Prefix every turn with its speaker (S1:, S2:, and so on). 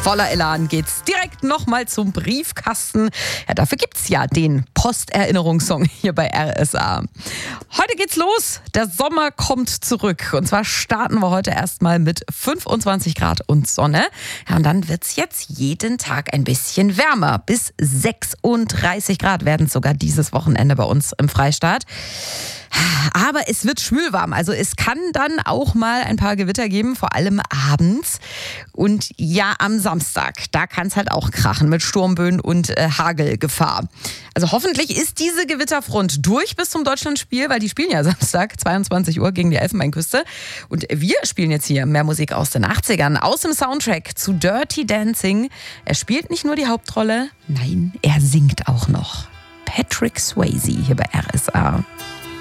S1: voller Elan geht's direkt nochmal zum Briefkasten. Ja, dafür gibt's ja den Posterinnerungssong hier bei RSA. Heute geht's los. Der Sommer kommt zurück. Und zwar starten wir heute erstmal mit 25 Grad und Sonne. Ja, und dann wird's jetzt jeden Tag ein bisschen wärmer. Bis 36 Grad werden es sogar dieses Wochenende bei uns im Freistaat. Aber es wird schwülwarm, also es kann dann auch mal ein paar Gewitter geben, vor allem abends. Und ja, am Samstag, da kann es halt auch krachen mit Sturmböen und Hagelgefahr. Also hoffentlich ist diese Gewitterfront durch bis zum Deutschlandspiel, weil die spielen ja Samstag, 22 Uhr gegen die Elfenbeinküste. Und wir spielen jetzt hier mehr Musik aus den 80ern, aus dem Soundtrack zu Dirty Dancing. Er spielt nicht nur die Hauptrolle, nein, er singt auch noch. Patrick Swayze hier bei RSA.